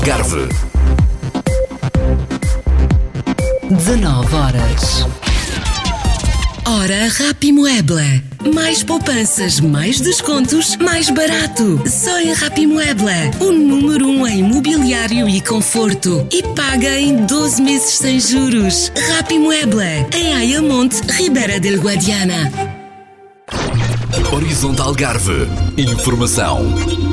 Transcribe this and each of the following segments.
Algarve. 19 horas. Hora Rapimueble. Mais poupanças, mais descontos, mais barato. Só em Rapimueble. O número 1 em mobiliário e conforto. E paga em 12 meses sem juros. Rapimueble. Em Ayamonte, Ribeira del Guadiana. Horizonte Algarve. Informação.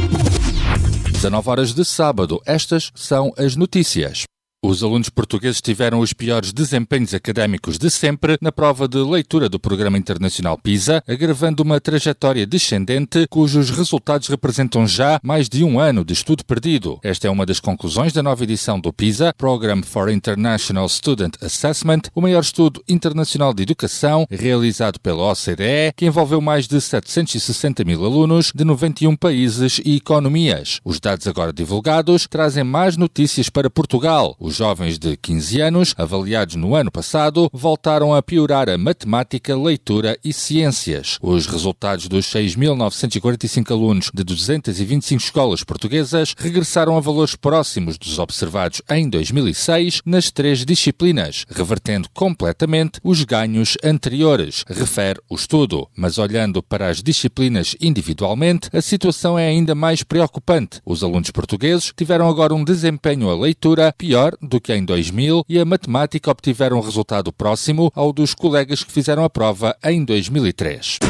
19 horas de sábado. Estas são as notícias. Os alunos portugueses tiveram os piores desempenhos académicos de sempre na prova de leitura do Programa Internacional PISA, agravando uma trajetória descendente cujos resultados representam já mais de um ano de estudo perdido. Esta é uma das conclusões da nova edição do PISA, Program for International Student Assessment, o maior estudo internacional de educação realizado pela OCDE, que envolveu mais de 760 mil alunos de 91 países e economias. Os dados agora divulgados trazem mais notícias para Portugal. Os jovens de 15 anos, avaliados no ano passado, voltaram a piorar a matemática, leitura e ciências. Os resultados dos 6.945 alunos de 225 escolas portuguesas regressaram a valores próximos dos observados em 2006 nas 3 disciplinas, revertendo completamente os ganhos anteriores, refere o estudo. Mas olhando para as disciplinas individualmente, a situação é ainda mais preocupante. Os alunos portugueses tiveram agora um desempenho à leitura pior do que em 2000 e a matemática obtiveram um resultado próximo ao dos colegas que fizeram a prova em 2003.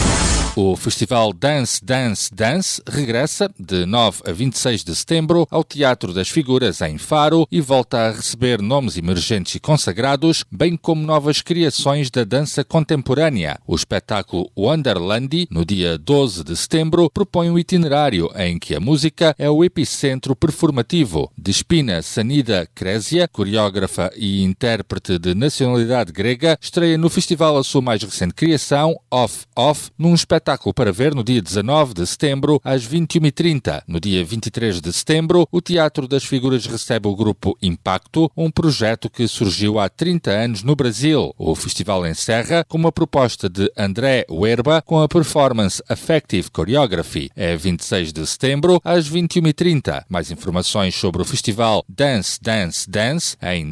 O festival Dance, Dance, Dance regressa de 9 a 26 de setembro ao Teatro das Figuras em Faro e volta a receber nomes emergentes e consagrados, bem como novas criações da dança contemporânea. O espetáculo Wonderlandi, no dia 12 de setembro, propõe um itinerário em que a música é o epicentro performativo. Despina Sanida Crésia, coreógrafa e intérprete de nacionalidade grega, estreia no festival a sua mais recente criação, Off Off, num espetáculo para ver no dia 19 de setembro, às 21h30. No dia 23 de setembro, o Teatro das Figuras recebe o grupo Impacto, um projeto que surgiu há 30 anos no Brasil. O festival encerra com uma proposta de André Werba com a performance Affective Choreography. É 26 de setembro, às 21h30. Mais informações sobre o festival Dance, Dance, Dance em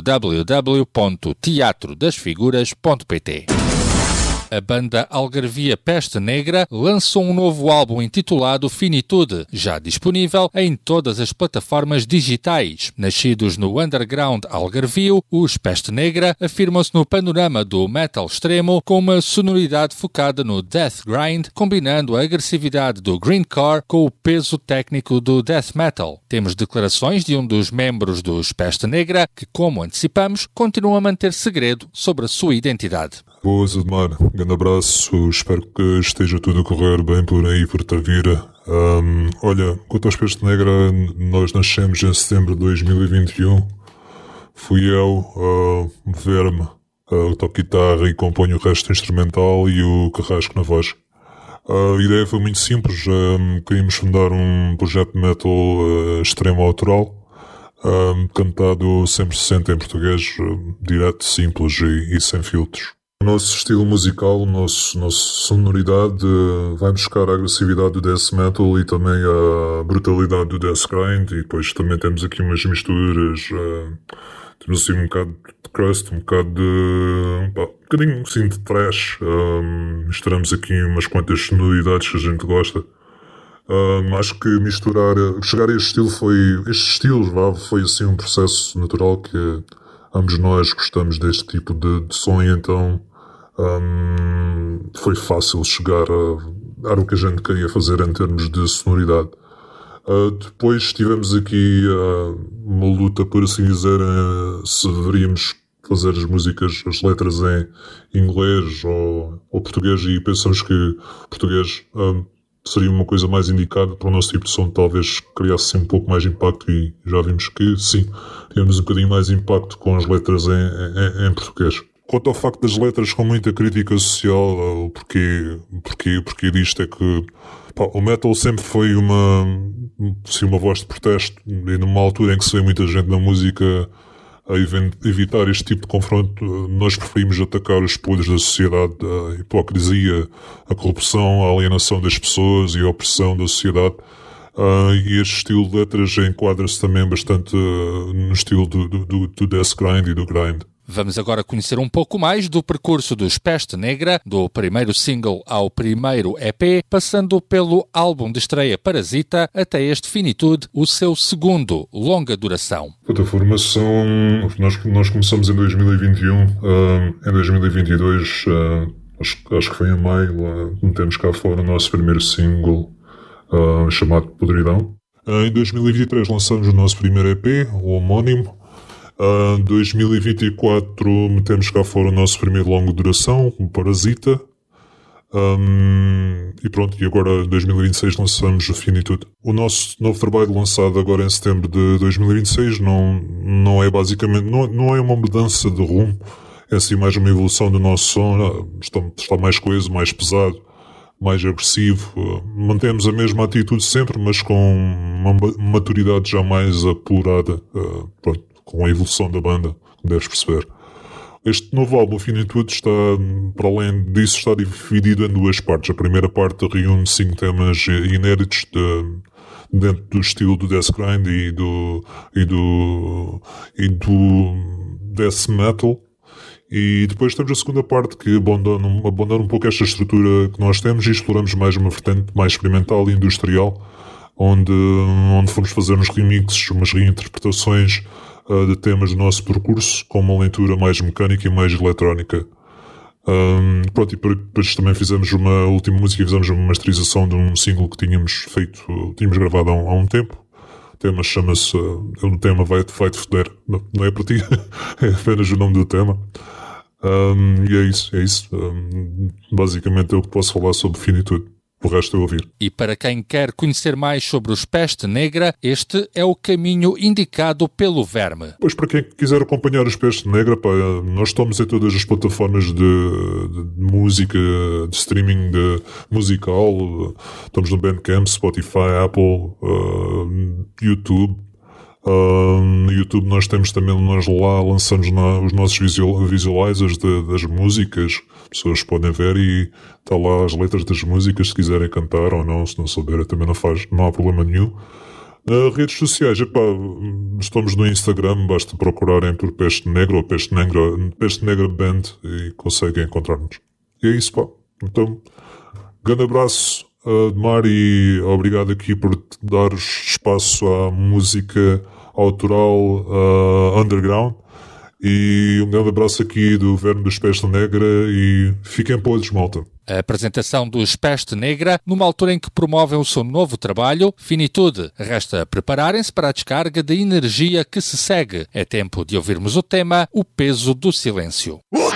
www.teatrodasfiguras.pt. A banda algarvia Peste Negra lançou um novo álbum intitulado Finitude, já disponível em todas as plataformas digitais. Nascidos no underground algarvio, os Peste Negra afirmam-se no panorama do metal extremo com uma sonoridade focada no death grind, combinando a agressividade do grindcore com o peso técnico do death metal. Temos declarações de um dos membros dos Peste Negra que, como antecipamos, continua a manter segredo sobre a sua identidade. Boas, Admar. Grande abraço. Espero que esteja tudo a correr bem por aí, por Tavira. Olha, quanto aos Peste Negra, nós nascemos em setembro de 2021. Fui eu, ver-me, toco guitarra e componho o resto instrumental e o carrasco na voz. A ideia foi muito simples. Queríamos fundar um projeto de metal extremo autoral, cantado 100% em português, direto, simples e sem filtros. O nosso estilo musical, nossa sonoridade vai buscar a agressividade do death metal e também a brutalidade do death grind, e depois também temos aqui umas misturas, temos assim um bocado de crust, um bocadinho assim de thrash, misturamos aqui umas quantas sonoridades que a gente gosta. Acho que chegar a estes estilos foi assim um processo natural que ambos nós gostamos deste tipo de som, e então foi fácil chegar a o que a gente queria fazer em termos de sonoridade. Depois tivemos aqui uma luta, por assim dizer, se deveríamos fazer as músicas, as letras em inglês ou português, e pensamos que português seria uma coisa mais indicada para o nosso tipo de som, talvez criasse um pouco mais de impacto, e já vimos que sim, temos um bocadinho mais impacto com as letras em português. Quanto ao facto das letras com muita crítica social, o porquê disto é que o metal sempre foi uma voz de protesto, e numa altura em que se vê muita gente na música a evitar este tipo de confronto, nós preferimos atacar os podres da sociedade, a hipocrisia, a corrupção, a alienação das pessoas e a opressão da sociedade. E este estilo de letras enquadra-se também bastante no estilo do death grind e do grind. Vamos agora conhecer um pouco mais do percurso dos Peste Negra, do primeiro single ao primeiro EP, passando pelo álbum de estreia Parasita até este Finitude, o seu segundo longa duração. A formação, nós começamos em 2021, em 2022, acho que foi em maio, metemos cá fora o nosso primeiro single chamado Podridão. Em 2023 lançamos o nosso primeiro EP, o homónimo. Em 2024 metemos cá fora o nosso primeiro longa duração, o Parasita. E pronto, e agora em 2026 lançamos a Finitude. O nosso novo trabalho lançado agora em setembro de 2026 não é basicamente, não é uma mudança de rumo, é assim mais uma evolução do nosso som, está mais coeso, mais pesado, mais agressivo. Mantemos a mesma atitude sempre, mas com uma maturidade já mais apurada, pronto, com a evolução da banda, como deves perceber. Este novo álbum, Finitude, está, para além disso, está dividido em duas partes. A primeira parte reúne 5 temas inéditos dentro do estilo do death grind e do death metal. E depois temos a segunda parte que abandona um pouco esta estrutura que nós temos e exploramos mais uma vertente mais experimental e industrial, onde fomos fazer uns remixes, umas reinterpretações de temas do nosso percurso, com uma leitura mais mecânica e mais eletrónica. Pronto, e depois também fizemos uma última música, fizemos uma masterização de um single que tínhamos gravado há um tempo. O tema chama-se, o tema vai-te foder, não é para ti, é apenas o nome do tema. E é isso. Basicamente é o que posso falar sobre Finitude. O resto é ouvir. E para quem quer conhecer mais sobre os Peste Negra, este é o caminho indicado pelo Verme. Pois para quem quiser acompanhar os Peste Negra, nós estamos em todas as plataformas de música, de streaming musical. Estamos no Bandcamp, Spotify, Apple, YouTube. No YouTube nós temos também, nós lá lançamos os nossos visualizers das músicas. As pessoas podem ver e está lá as letras das músicas, se quiserem cantar ou não, se não souberem também não há problema nenhum. Redes sociais, estamos no Instagram, basta procurarem por Peste Negra ou Peste Negra Band e conseguem encontrar-nos. E é isso, Então, grande abraço, Admar, e obrigado aqui por dar espaço à música autoral underground. E um grande abraço aqui do Verme dos Peste Negra e fiquem podres, malta. A apresentação dos Peste Negra numa altura em que promovem o seu novo trabalho, Finitude. Resta prepararem-se para a descarga de energia que se segue. É tempo de ouvirmos o tema O Peso do Silêncio.